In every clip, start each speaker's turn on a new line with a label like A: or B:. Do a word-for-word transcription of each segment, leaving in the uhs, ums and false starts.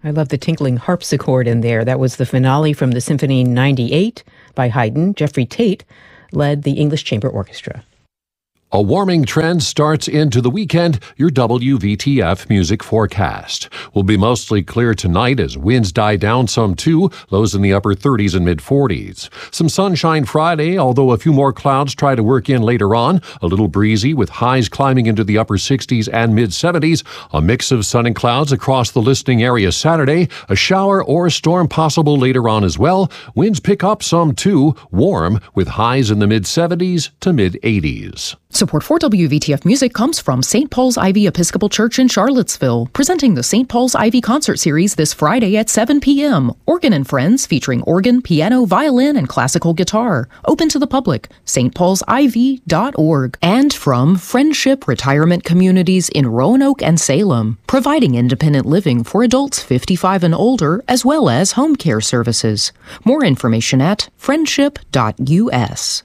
A: I love the tinkling harpsichord in there. That was the finale from the Symphony ninety-eight by Haydn. Jeffrey Tate led the English Chamber Orchestra.
B: A warming trend starts into the weekend. Your W V T F music forecast will be mostly clear tonight as winds die down some too, lows in the upper thirties and mid forties. Some sunshine Friday, although a few more clouds try to work in later on. A little breezy with highs climbing into the upper sixties and mid seventies. A mix of sun and clouds across the listening area Saturday. A shower or a storm possible later on as well. Winds pick up some too, warm with highs in the mid seventies to mid eighties.
C: Support for W V T F Music comes from Saint Paul's Ivy Episcopal Church in Charlottesville, presenting the Saint Paul's Ivy Concert Series this Friday at seven p.m. Organ and Friends featuring organ, piano, violin, and classical guitar. Open to the public. S T pauls ivy dot org. And from Friendship Retirement Communities in Roanoke and Salem, providing independent living for adults fifty-five and older, as well as home care services. More information at friendship dot u s.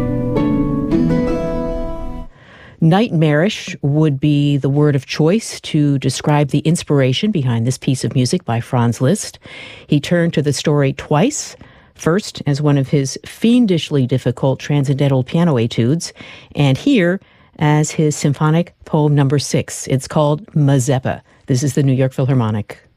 A: Nightmarish would be the word of choice to describe the inspiration behind this piece of music by Franz Liszt. He turned to the story twice, first as one of his fiendishly difficult transcendental piano etudes, and here as his symphonic poem number six. It's called Mazeppa. This is the New York Philharmonic.